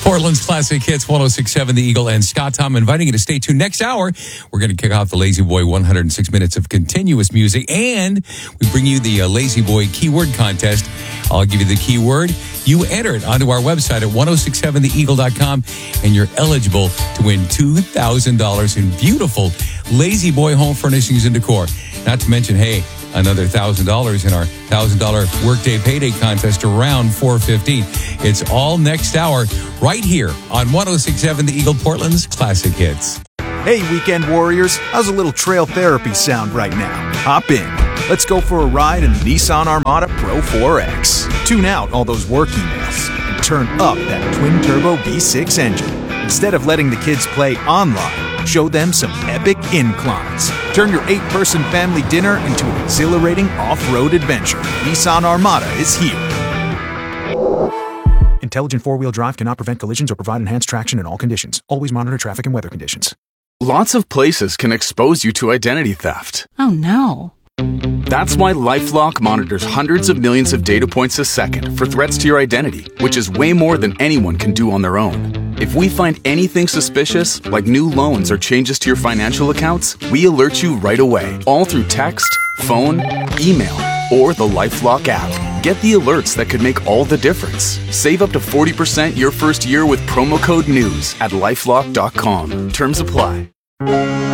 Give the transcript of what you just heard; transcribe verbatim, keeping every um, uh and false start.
Portland's Classic Hits, one oh six point seven The Eagle, and Scott Tom inviting you to stay tuned. Next hour, we're going to kick off the Lazy Boy one hundred six minutes of continuous music, and we bring you the uh, Lazy Boy keyword contest. I'll give you the keyword. You enter it onto our website at ten sixty-seven the eagle dot com, and you're eligible to win two thousand dollars in beautiful Lazy Boy home furnishings and decor. Not to mention, hey, another one thousand dollars in our one thousand dollars Workday Payday contest around four fifteen. It's all next hour right here on ten sixty-seven The Eagle, Portland's Classic Hits. Hey, weekend warriors, how's a little trail therapy sound right now? Hop in. Let's go for a ride in the Nissan Armada Pro four X. Tune out all those work emails and turn up that twin-turbo V six engine. Instead of letting the kids play online, show them some epic inclines. Turn your eight-person family dinner into an exhilarating off-road adventure. Nissan Armada is here. Intelligent four-wheel drive cannot prevent collisions or provide enhanced traction in all conditions. Always monitor traffic and weather conditions. Lots of places can expose you to identity theft. Oh no. That's why LifeLock monitors hundreds of millions of data points a second for threats to your identity, which is way more than anyone can do on their own. If we find anything suspicious, like new loans or changes to your financial accounts, we alert you right away, all through text, phone, email, or the LifeLock app. Get the alerts that could make all the difference. Save up to forty percent your first year with promo code NEWS at lifelock dot com. Terms apply.